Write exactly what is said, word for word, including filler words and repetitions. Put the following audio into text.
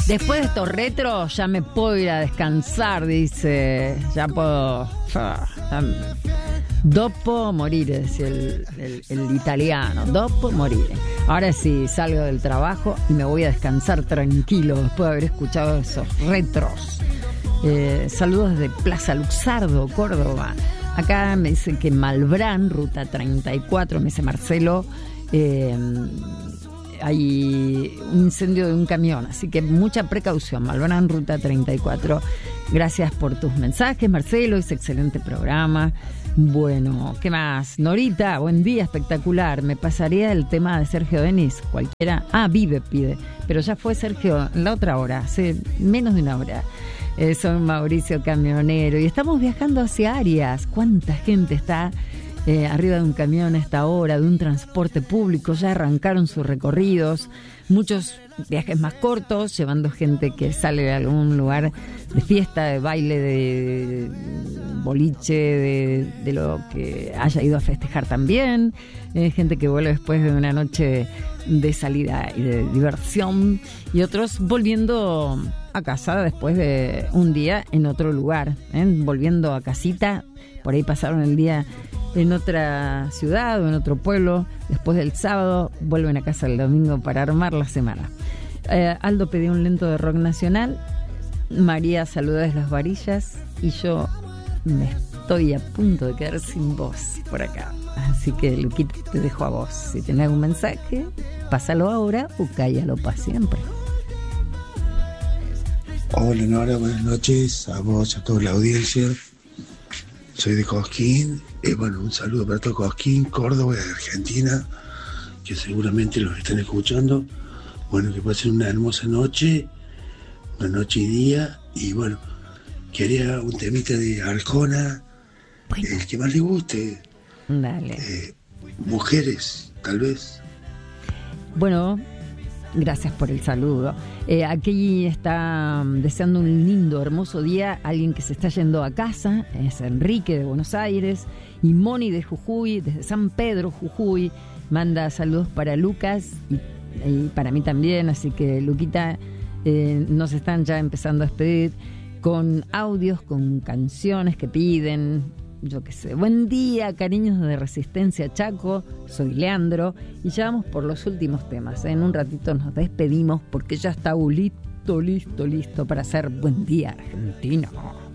Después de estos retros ya me puedo ir a descansar, dice. Ya puedo... Dopo morire, decía el, el, el italiano. Dopo morire. Ahora sí, salgo del trabajo y me voy a descansar tranquilo después de haber escuchado esos retros. Eh, saludos desde Plaza Luxardo, Córdoba. Acá me dicen que Malbrán, ruta treinta y cuatro, me dice Marcelo, eh, hay un incendio de un camión, así que mucha precaución. Malbrán, ruta treinta y cuatro. Gracias por tus mensajes, Marcelo, es excelente programa. Bueno, ¿qué más? Norita, buen día, espectacular. Me pasaría el tema de Sergio Denis, cualquiera. Ah, Vive pide, pero ya fue Sergio en la otra hora, hace menos de una hora. Eh, soy Mauricio Camionero y estamos viajando hacia Arias. ¿Cuánta gente está eh, arriba de un camión a esta hora, de un transporte público? Ya arrancaron sus recorridos, muchos viajes más cortos, llevando gente que sale de algún lugar de fiesta, de baile, de boliche, de, de lo que haya ido a festejar también. Eh, gente que vuelve después de una noche de salida y de diversión, y otros volviendo a casa después de un día en otro lugar, ¿eh? Volviendo a casita, por ahí pasaron el día en otra ciudad o en otro pueblo, después del sábado vuelven a casa el domingo para armar la semana. eh, Aldo pidió un lento de rock nacional, María saluda desde Las Varillas y yo me estoy a punto de quedar sin voz por acá, así que Luquita, te dejo a vos. Si tenés algún mensaje, pásalo ahora o cállalo para siempre. Hola Nora, buenas noches a vos, a toda la audiencia. Soy de Cosquín, eh, bueno, un saludo para todo Cosquín, Córdoba, de Argentina, que seguramente los están escuchando. Bueno, que pasen una hermosa noche, una noche y día, y bueno, quería un temita de Arjona, bueno, el que más le guste. Dale. Eh, mujeres, tal vez. Bueno, gracias por el saludo. Eh, aquí está deseando un lindo, hermoso día alguien que se está yendo a casa, es Enrique de Buenos Aires, y Moni de Jujuy, desde San Pedro, Jujuy, manda saludos para Lucas y, y para mí también, así que Luquita, eh, nos están ya empezando a despedir con audios, con canciones que piden, yo qué sé. Buen día, cariños de Resistencia Chaco, soy Leandro y ya vamos por los últimos temas. En un ratito nos despedimos porque ya está listo, listo, listo para hacer Buen Día Argentina.